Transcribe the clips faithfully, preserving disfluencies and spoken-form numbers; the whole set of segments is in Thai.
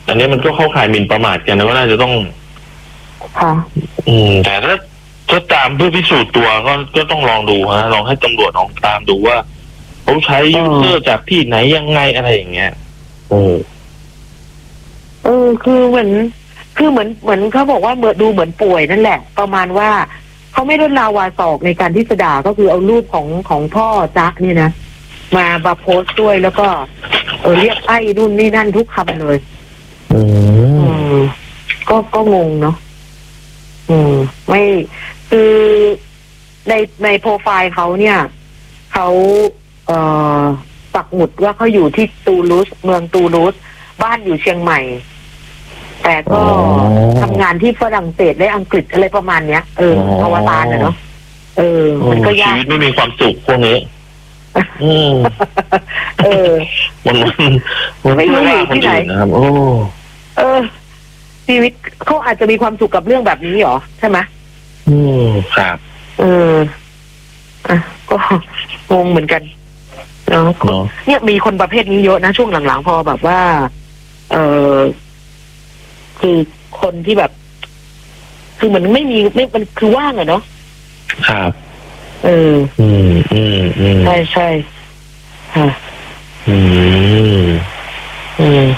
อันนี้มันก็เข้าข่ายหมิ่นประมาทกันนะว่าน่าจะต้องค่ะอืมแต่ถ้าถ้าตามเพื่อพิสูจน์ตัวก็ก็ต้องลองดูฮะลองให้ตำรวจลองตามดูว่าเขาใช้ยูเซอร์จากที่ไหนยังไงอะไรอย่างเงี้ยโอ้เออคือเหมือนคือเหมือนเหมือนเขาบอกว่าเมื่อดูเหมือนป่วยนั่นแหละประมาณว่าเขาไม่ได้ลาวาศอกในการที่จะด่าก็คือเอารูปของของพ่อจักเนี่ยนะมามาโพสต์ด้วยแล้วก็เออเรียกไอ้นู่นนี่นั่นทุกคำเลยอืมก็ก็งงเนาะอืมไม่คือในในโปรไฟล์เขาเนี่ยเขาเอ่อปักหมุดว่าเขาอยู่ที่ตูลูสเมืองตูลูสบ้านอยู่เชียงใหม่แต่ก็ทำงานที่ฝรั่งเศสและอังกฤษอะไรประมาณเนี้ยเอออวตารนะเนาะเออมันก็ยากชีวิตไม่มีความสุขพวกนี้อืมเออมันมันไม่รู้อยู่ที่ไหนนะครับโอ้เออชีวิตเขาอาจจะมีความสุขกับเรื่องแบบนี้หรอใช่ไหมอืมครับเอออ่ะก็งงเหมือนกันเนาะเนี่ยมีคนประเภทนี้เยอะนะช่วงหลังๆพอแบบว่า เออคือคนที่แบบ คือมันไม่มีไม่มันคือว่างอะเนาะครับเอออืมอืมอืมใช่ใช่ค่ะอืมอืม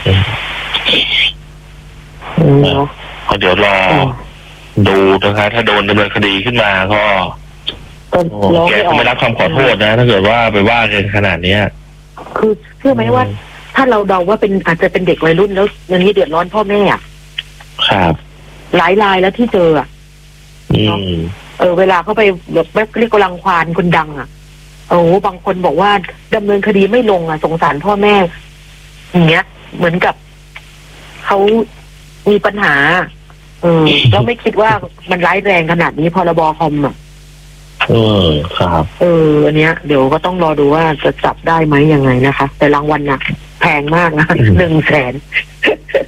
อืมเดี๋ยวรอดูนะคะถ้าโดนดำเนินคดีขึ้นมาก็แกก็ไม่รับคำขอโทษนะถ้าเกิดว่าไปว่ากันขนาดเนี้ยคือเชื่อไหมว่าถ้าเราเดาว่าเป็นอาจจะเป็นเด็กวัยรุ่นแล้วอย่างนี้เดือดร้อนพ่อแม่อ่ะครับหลายรายแล้วที่เจออ่ะเนาะเออเวลาเขาไปแบบเรียกกำลังควานคนดังอ่ะโอ้บางคนบอกว่าดำเนินคดีไม่ลงอ่ะสงสารพ่อแม่อย่างเงี้ยเหมือนกับเขามีปัญหาเออแล้วไม่คิดว่ามันร้ายแรงขนาดนี้พรบคอมอ่ะเออครับเอออันเนี้ยเดี๋ยวก็ต้องรอดูว่าจะจับได้ไหมยังไงนะคะแต่รางวัลน่ะแพงมากนะหนึ่งแสน